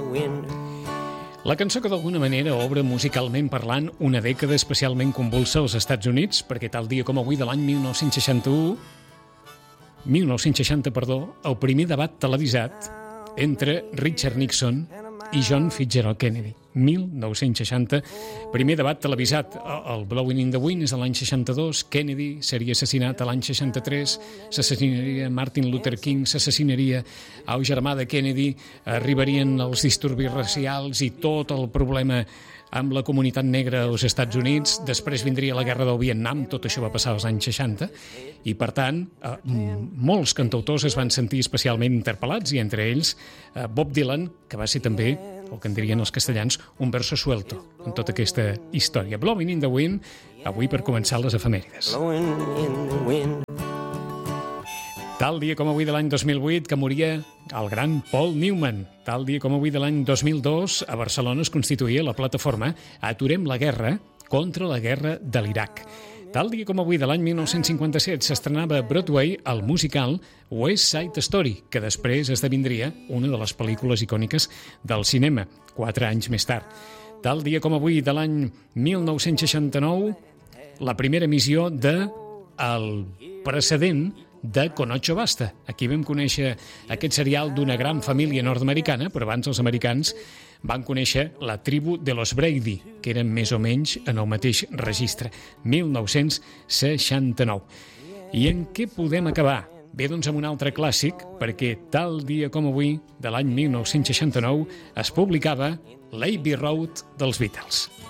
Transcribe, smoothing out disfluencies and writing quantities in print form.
La cançó que d'alguna manera obre musicalment parlant una dècada especialment convulsa als Estats Units, perquè tal dia com avui de l'any 1960, el primer debat televisat entre Richard Nixon i John Fitzgerald Kennedy. 1960, primer debat televisat. El Blowing in the Wind és de l'any 62, Kennedy seria assassinat a l'any 63, s'assassinaria Martin Luther King, s'assassinaria el germà de Kennedy, arribarien els disturbis racials i tot el problema amb la comunitat negra als Estats Units. Després vindria la guerra del Vietnam, tot això va passar als anys 60, i per tant molts cantautors es van sentir especialment interpel·lats, i entre ells Bob Dylan, que va ser també, el que en dirien els castellans, un verso suelto en tota aquesta història. Blowing in the Wind, avui per començar les efemèrides. Tal dia com avui de l'any 2008 que moria el gran Paul Newman. Tal dia com avui de l'any 2002 a Barcelona es constituïa la plataforma Aturem la guerra contra la guerra de l'Iraq. Tal dia com avui de l'any 1957 s'estrenava a Broadway el musical West Side Story, que després esdevindria una de les pel·lícules icòniques del cinema, 4 anys més tard. Tal dia com avui de l'any 1969, la primera emissió de El precedent de Con Ocho Basta. Aquí vam conèixer aquest serial d'una gran família nord-americana, però abans els americans van conèixer la tribu de los Brady, que eren més o menys en el mateix registre, 1969. I en què podem acabar? Bé, doncs amb un altre clàssic, perquè tal dia com avui, de l'any 1969, es publicava l'Abbey Road dels Beatles.